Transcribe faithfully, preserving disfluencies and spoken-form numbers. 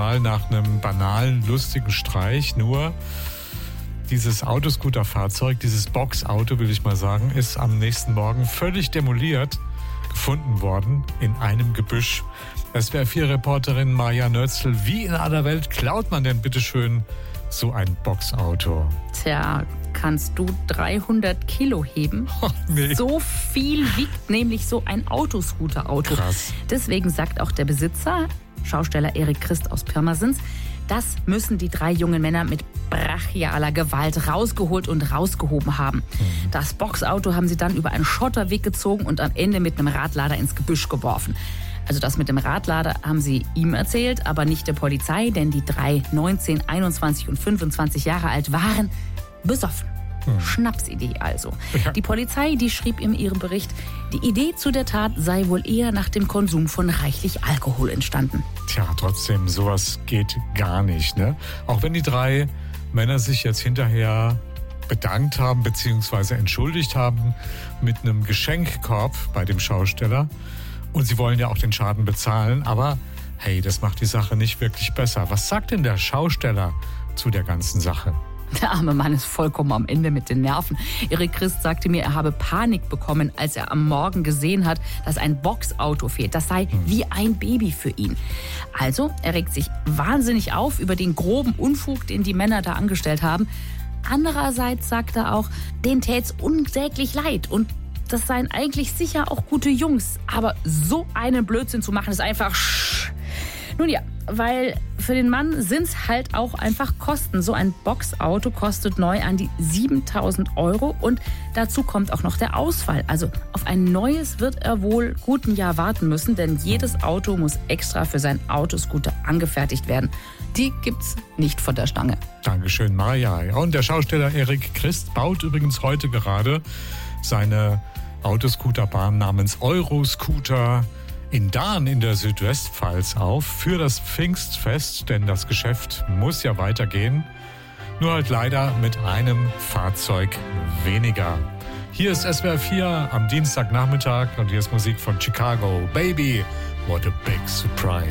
mal nach einem banalen, lustigen Streich. Nur dieses Autoscooter-Fahrzeug, dieses Boxauto, will ich mal sagen, ist am nächsten Morgen völlig demoliert gefunden worden in einem Gebüsch. S W R vier Reporterin Maja Nötzl, wie in aller Welt klaut man denn bitteschön so ein Boxauto? Tja, kannst du dreihundert Kilo heben? Oh, nee. So viel wiegt nämlich so ein Autoscooter-Auto. Krass. Deswegen sagt auch der Besitzer, Schausteller Erik Christ aus Pirmasens, das müssen die drei jungen Männer mit brachialer Gewalt rausgeholt und rausgehoben haben. Mhm. Das Boxauto haben sie dann über einen Schotterweg gezogen und am Ende mit einem Radlader ins Gebüsch geworfen. Also das mit dem Radlader haben sie ihm erzählt, aber nicht der Polizei, denn die drei neunzehn, einundzwanzig und fünfundzwanzig Jahre alt waren besoffen. Hm. Schnapsidee also. Ja. Die Polizei, die schrieb in ihrem Bericht, die Idee zu der Tat sei wohl eher nach dem Konsum von reichlich Alkohol entstanden. Tja, trotzdem, sowas geht gar nicht, ne? Auch wenn die drei Männer sich jetzt hinterher bedankt haben bzw. entschuldigt haben mit einem Geschenkkorb bei dem Schausteller. Und sie wollen ja auch den Schaden bezahlen, aber hey, das macht die Sache nicht wirklich besser. Was sagt denn der Schausteller zu der ganzen Sache? Der arme Mann ist vollkommen am Ende mit den Nerven. Erik Christ sagte mir, er habe Panik bekommen, als er am Morgen gesehen hat, dass ein Boxauto fehlt. Das sei wie ein Baby für ihn. Also, er regt sich wahnsinnig auf über den groben Unfug, den die Männer da angestellt haben. Andererseits sagt er auch, denen tät's unsäglich leid und das seien eigentlich sicher auch gute Jungs. Aber so einen Blödsinn zu machen, ist einfach... Nun ja, weil für den Mann sind es halt auch einfach Kosten. So ein Boxauto kostet neu an die siebentausend Euro und dazu kommt auch noch der Ausfall. Also auf ein neues wird er wohl gut ein Jahr warten müssen, denn jedes Auto muss extra für sein Autoscooter angefertigt werden. Die gibt's nicht von der Stange. Dankeschön, Maja. Und der Schausteller Erik Christ baut übrigens heute gerade seine Autoscooterbahn namens Euroscooter in Dahn in der Südwestpfalz auf für das Pfingstfest, denn das Geschäft muss ja weitergehen. Nur halt leider mit einem Fahrzeug weniger. Hier ist S W R vier am Dienstagnachmittag und hier ist Musik von Chicago. Baby, what a big surprise.